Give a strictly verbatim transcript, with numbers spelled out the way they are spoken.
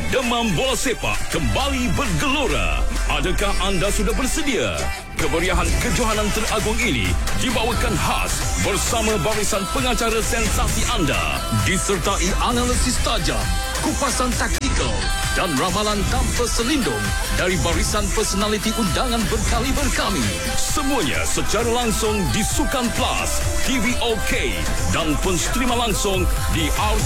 Demam bola sepak kembali bergelora. Adakah anda sudah bersedia? Kemeriahan kejohanan teragung ini dibawakan khas bersama barisan pengacara sensasi anda, disertai analisis tajam, kupasan taktikal dan ramalan tanpa selindung dari barisan personaliti undangan berkaliber kami. Semuanya secara langsung di Sukan Plus, T V OK dan pun streama langsung di R